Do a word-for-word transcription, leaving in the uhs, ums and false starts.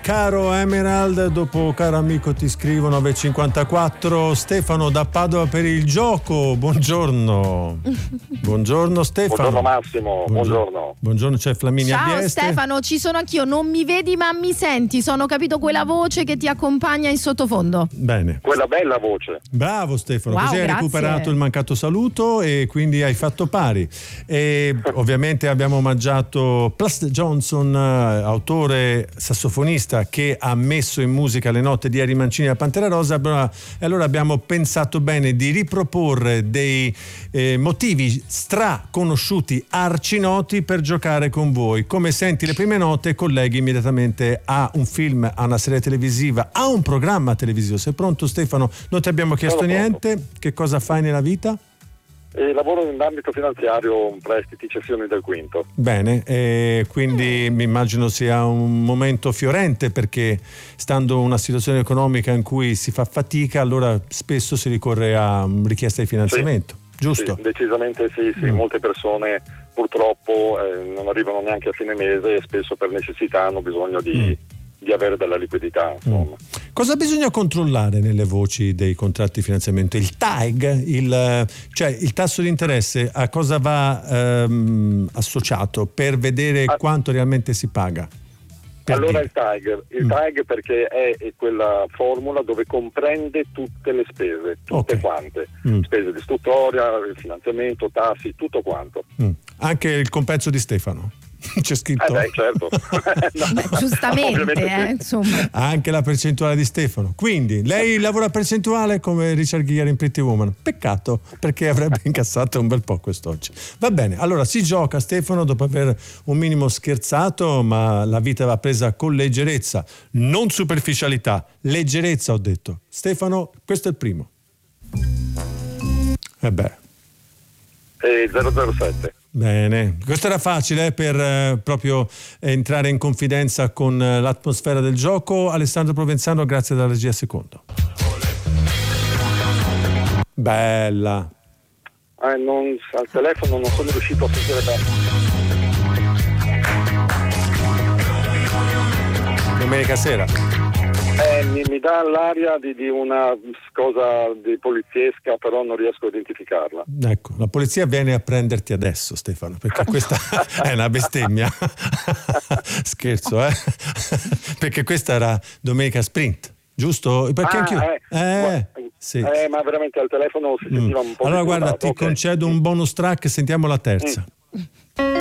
caro Emerald, dopo caro amico ti scrivo nove cinquantaquattro. Stefano da Padova per il gioco, buongiorno. Buongiorno Stefano. Buongiorno Massimo, buongiorno. Buongiorno, c'è Flaminia Ciao Bieste. Stefano, ci sono anch'io, non mi vedi ma mi senti, sono capito quella voce che ti accompagna in sottofondo. Bene. Quella bella voce. Bravo Stefano, Wow, così hai grazie. recuperato il mancato saluto e quindi hai fatto pari. E ovviamente abbiamo omaggiato Plas Johnson, autore sassofonista che ha messo in musica le note di Harry Mancini e la Pantera Rosa, e allora abbiamo pensato bene di riproporre dei eh, motivi straconosciuti, arcinoti per giocare con voi. Come senti le prime note colleghi immediatamente a un film, a una serie televisiva, a un programma televisivo. Sei pronto Stefano? Non ti abbiamo chiesto Sono niente. pronto. Che cosa fai nella vita? E lavoro in ambito finanziario, prestiti, cessioni del quinto. Bene, e quindi mi immagino sia un momento fiorente, perché stando in una situazione economica in cui si fa fatica, allora spesso si ricorre a richiesta di finanziamento, Sì, giusto? sì, decisamente sì, sì. Mm. Molte persone purtroppo eh, non arrivano neanche a fine mese e spesso per necessità hanno bisogno di, mm. di avere della liquidità, insomma. Mm. Cosa bisogna controllare nelle voci dei contratti di finanziamento? Il T A G, il, cioè il tasso di interesse, a cosa va ehm, associato per vedere Ah. quanto realmente si paga? Per Allora dire. il T A G, il Mm. T A G perché è, è quella formula dove comprende tutte le spese, tutte Ok. quante, Mm. spese di istruttoria, il finanziamento, tassi, tutto quanto. Mm. Anche il compenso di Stefano. C'è scritto. Eh beh, certo. No, Beh, giustamente, ovviamente eh, sì. insomma. Anche la percentuale di Stefano. Quindi lei lavora a percentuale come Richard Gere in Pretty Woman. Peccato, perché avrebbe incassato un bel po' quest'oggi. Va bene, allora si gioca Stefano, dopo aver un minimo scherzato, ma la vita va presa con leggerezza, non superficialità, leggerezza ho detto. Stefano, questo è il primo. E beh. E zero zero sette. Bene, questo era facile eh, per eh, proprio entrare in confidenza con eh, l'atmosfera del gioco. Alessandro Provenzano, grazie dalla regia secondo. Bella. Eh, non, al telefono non sono riuscito a sentire bene. Domenica sera. Eh, mi, mi dà l'aria di, di una cosa di poliziesca, però non riesco a identificarla. Ecco, la polizia viene a prenderti adesso, Stefano, perché questa è una bestemmia. Scherzo, eh? Perché questa era Domenica Sprint, giusto? Perché Ah, anch'io... eh, Eh, gua- sì. eh, ma veramente al telefono si sentiva Mm. un po'. Allora guarda, disturbato. ti Ok. concedo un bonus track, sentiamo la terza. Mm.